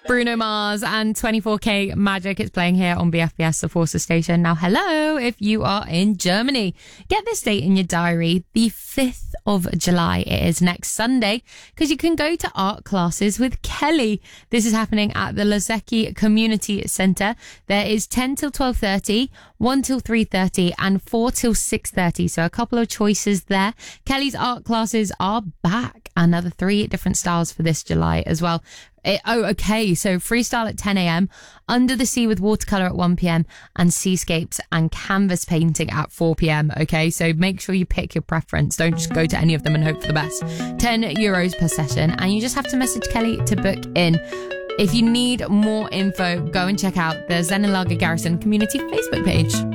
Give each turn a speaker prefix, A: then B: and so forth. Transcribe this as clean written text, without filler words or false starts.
A: Bruno Mars and 24K Magic. It's playing here on BFBS, the Forces station. Now, hello, if you are in Germany. Get this date in your diary, the 5th of July. It is next Sunday, because you can go to art classes with Kelly. This is happening at the Lozecki Community Centre. There is 10 till 12:30, 1 till 3:30 and 4 till 6:30. So a couple of choices there. Kelly's art classes are back. Another 3 different styles for this July as well. Okay. So freestyle at 10 a.m, under the sea with watercolour at 1 p.m, and seascapes and canvas painting at 4 p.m. Okay, so make sure you pick your preference. Don't just go to any of them and hope for the best. €10 per session, and you just have to message Kelly to book in. If you need more info, go and check out the Zenelager Garrison community Facebook page.